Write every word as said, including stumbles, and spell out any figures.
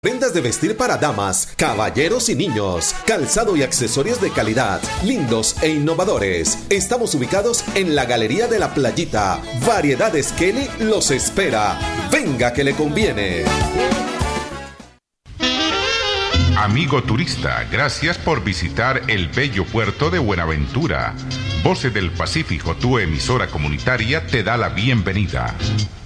Prendas de vestir para damas, caballeros y niños, calzado y accesorios de calidad, lindos e innovadores. Estamos ubicados en la Galería de la Playita. Variedades Kelly los espera. Venga que le conviene. Amigo turista, gracias por visitar el bello puerto de Buenaventura. Voces del Pacífico, tu emisora comunitaria, te da la bienvenida.